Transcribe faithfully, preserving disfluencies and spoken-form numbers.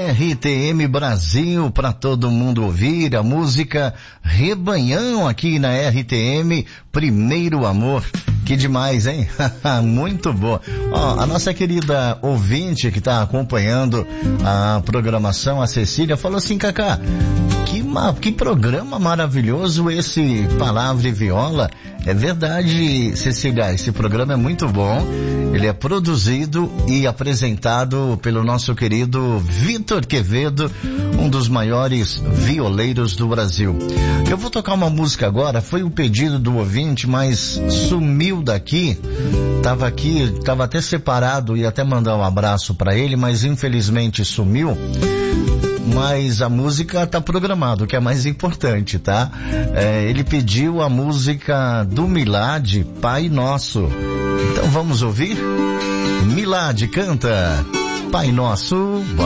R T M Brasil para todo mundo ouvir a música Rebanhão aqui na R T M, Primeiro Amor. Que demais, hein? Muito boa. Ó, a nossa querida ouvinte que está acompanhando a programação, a Cecília, falou assim: Cacá, que, que programa maravilhoso esse Palavra e Viola. É verdade, Cecília, esse programa é muito bom. Ele é produzido e apresentado pelo nosso querido Vitor Quevedo, um dos maiores violeiros do Brasil. Eu vou tocar uma música agora, foi o pedido do ouvinte, mas sumiu daqui. Tava aqui, tava até separado, ia até mandar um abraço para ele, mas infelizmente sumiu. Mas a música tá programada, o que é mais importante, tá? É, ele pediu a música do Milad, Pai Nosso. Então vamos ouvir? Milad canta Pai Nosso.